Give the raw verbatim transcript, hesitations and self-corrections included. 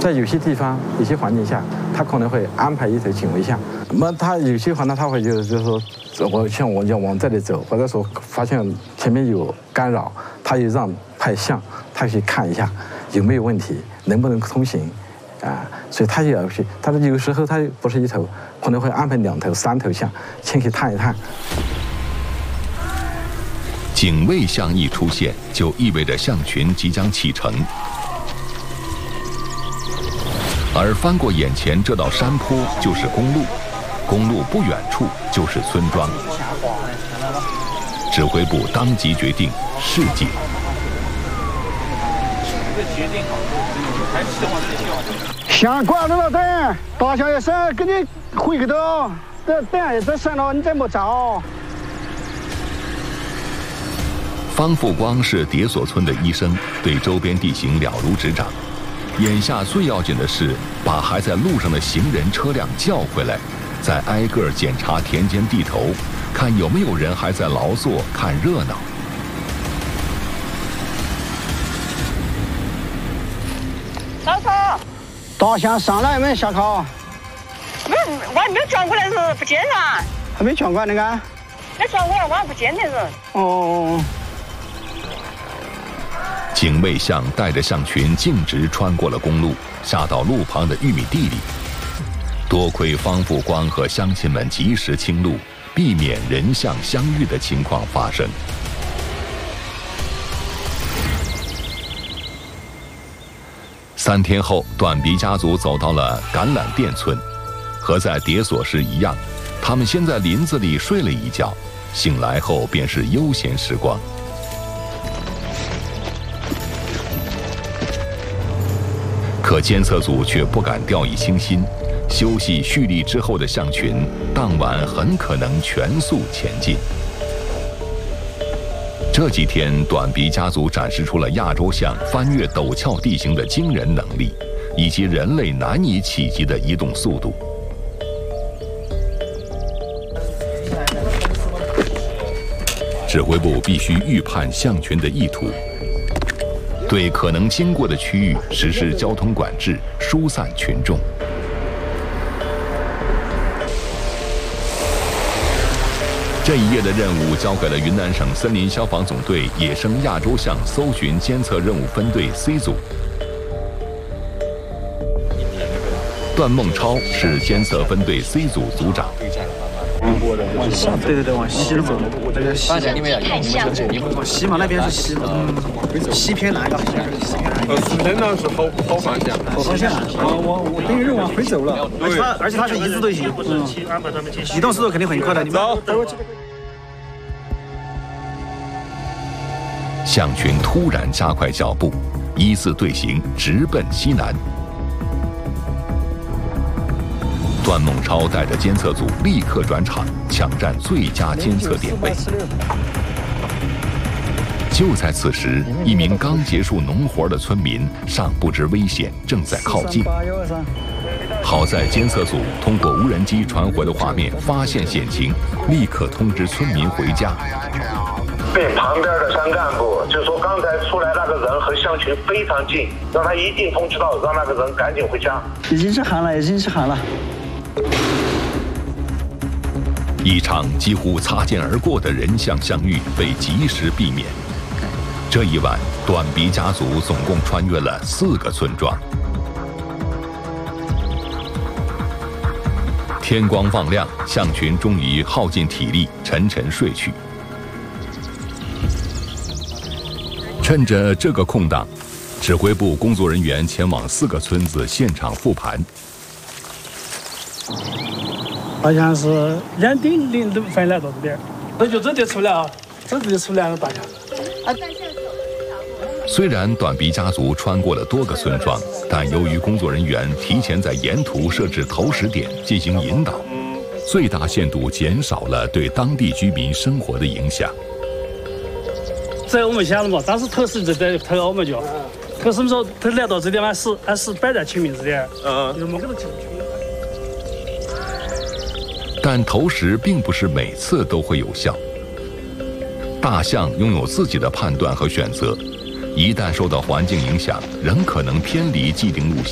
在有些地方、有些环境下，他可能会安排一头警卫象。那么他有些话呢，他会就是就是说，我像我要往这里走，或者说发现前面有干扰，他就让派象，他去看一下有没有问题，能不能通行，啊，所以他也要去。他的有时候他不是一头，可能会安排两头、三头象，先去探一探。 警卫象一出现，就意味着象群即将启程。而翻过眼前这道山坡就是公路，公路不远处就是村庄。指挥部当即决定示警。 下关了，等大象一声，给你回去头，等等下这山了，你再莫走。 方富光是迭所村的医生，对周边地形了如指掌。眼下最要紧的是把还在路上的行人车辆叫回来，再挨个检查田间地头，看有没有人还在劳作看热闹。 老头， 大象上来没下考？ 没，我还没有转过来是不见噻。 还没转过来那个？ 没转过来，我还不见的是。 哦。 警卫象带着象群径直穿过了公路，下到路旁的玉米地里。多亏方富光和乡亲们及时清路，避免人象相遇的情况发生。三天后，短鼻家族走到了橄榄店村，和在迭所时一样，他们先在林子里睡了一觉，醒来后便是悠闲时光。可监测组却不敢掉以轻心，休息蓄力之后的象群，当晚很可能全速前进。这几天，短鼻家族展示出了亚洲象翻越陡峭地形的惊人能力，以及人类难以企及的移动速度。指挥部必须预判象群的意图，对可能经过的区域实施交通管制，疏散群众。这一夜的任务交给了云南省森林消防总队野生亚洲象搜寻监测任务分队 C 组。段梦超是监测分队 C 组组长。 往西，对对对，往西走。 发现你们要看象， 往西嘛，那边是西，嗯，西偏南。 呃，四偏南是好好方向。 好方向。我我我等于是往回走了。而且它而且它是一字队形，嗯，移动速度肯定很快的。你们走。 象群突然加快脚步，一字队形直奔西南。段梦超带着监测组立刻转场，抢占最佳监测点位。就在此时，一名刚结束农活的村民尚不知危险，正在靠近。好在监测组通过无人机传回的画面发现险情，立刻通知村民回家。 对旁边的山干部就说，刚才出来那个人和象群非常近，让他一定通知到，让那个人赶紧回家。 已经是喊了，已经是喊了。 一场几乎擦肩而过的人象相遇被及时避免。这一晚，短鼻家族总共穿越了四个村庄。天光放亮，象群终于耗尽体力，沉沉睡去。趁着这个空档，指挥部工作人员前往四个村子现场复盘。 好像是两点零都分来到这边，这就这就出来啊，这就出来了大家。 虽然短鼻家族穿过了多个村庄，但由于工作人员提前在沿途设置投石点进行引导，最大限度减少了对当地居民生活的影响。 这我们想了嘛，当时投石就在投我们就，可什么时候他来到这点嘛，是还是摆在群民这点，嗯，就没给他进去。 但投石并不是每次都会有效。大象拥有自己的判断和选择，一旦受到环境影响，仍可能偏离既定路线。